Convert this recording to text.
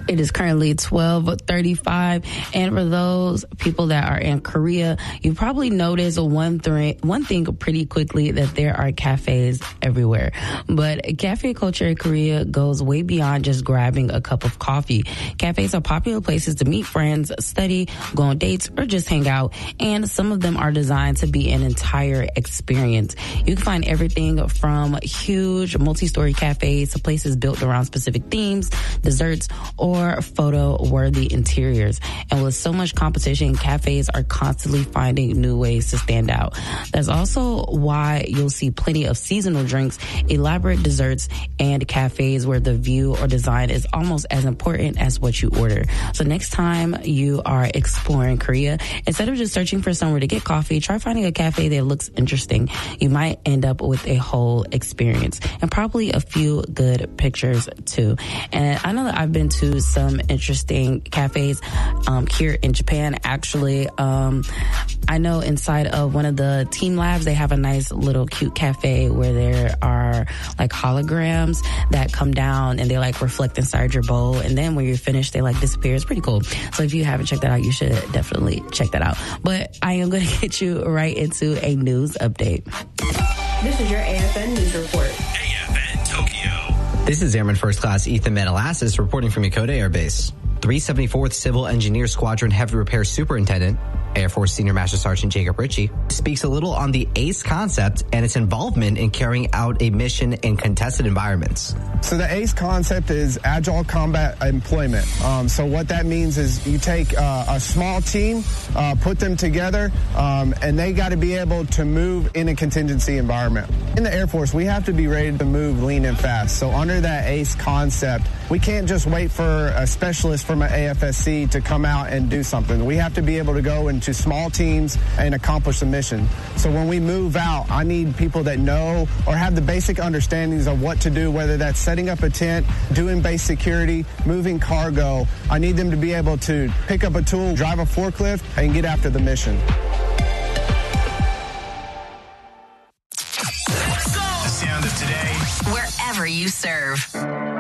It is currently 12:35, and for those people that are in Korea, you probably noticed one thing pretty quickly, that there are cafes everywhere. But cafe culture in Korea goes way beyond just grabbing a cup of coffee. Cafes are popular places to meet friends, study, go on dates, or just hang out, and some of them are designed to be an entire experience. You can find everything from huge multi-story cafes to places built around specific themes, desserts, or photo-worthy interiors. And with so much competition, cafes are constantly finding new ways to stand out. That's also why you'll see plenty of seasonal drinks, elaborate desserts, and cafes where the view or design is almost as important as what you order. So next time you are exploring Korea, instead of just searching for somewhere to get coffee, try finding a cafe that looks interesting. You might end up with a whole experience and probably a few good pictures too. And I know that I've been to some interesting cafes here in Japan. Actually, I know inside of one of the team labs, they have a nice little cute cafe where there are like holograms that come down and they like reflect inside your bowl. And then when you're finished, they like disappear. It's pretty cool. So if you haven't checked that out, you should definitely check that out. But I am going to get you right into a news update. This is your AFN News Report. AFN Tokyo. This is Airman First Class Ethan Metalassis reporting from Yokota Air Base. 374th Civil Engineer Squadron Heavy Repair Superintendent, Air Force Senior Master Sergeant Jacob Ritchie, speaks a little on the ACE concept and its involvement in carrying out a mission in contested environments. So the ACE concept is Agile Combat Employment. So what that means is you take a small team, put them together, and they got to be able to move in a contingency environment. In the Air Force, we have to be ready to move lean and fast. So under that ACE concept, we can't just wait for a specialist from an AFSC to come out and do something. We have to be able to go into small teams and accomplish the mission. So when we move out, I need people that know or have the basic understandings of what to do, whether that's setting up a tent, doing base security, moving cargo. I need them to be able to pick up a tool, drive a forklift, and get after the mission. The sound of today. Wherever you serve.